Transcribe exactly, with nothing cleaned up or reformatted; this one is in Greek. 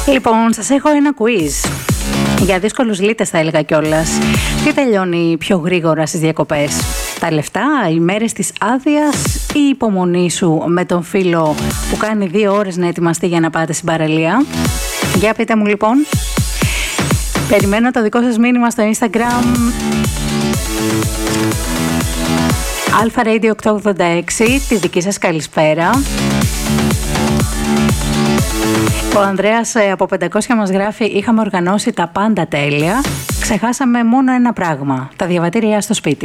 Λοιπόν, σας έχω ένα quiz. Για δύσκολους λίτες θα έλεγα κιόλας. Τι τελειώνει πιο γρήγορα στις διακοπές? Τα λεφτά, οι μέρες της άδειας ή η υπομονή σου με τον φίλο που κάνει δύο ώρες να ετοιμαστεί για να πάτε στην παραλία? Για πείτε μου λοιπόν. Περιμένω το δικό σας μήνυμα στο Instagram Alpha Radio οκτακόσια ογδόντα έξι, τη δική σας καλησπέρα. Ο Ανδρέας από πεντακόσια μας γράφει: είχαμε οργανώσει τα πάντα τέλεια. Ξεχάσαμε μόνο ένα πράγμα, τα διαβατήριά στο σπίτι.